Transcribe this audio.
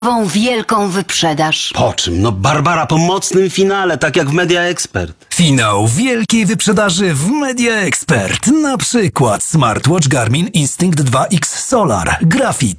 wielką wyprzedaż. Po czym? No Barbara po mocnym finale, tak jak w Media Expert. Finał wielkiej wyprzedaży w Media Expert. Na przykład smartwatch Garmin Instinct 2X Solar Graphite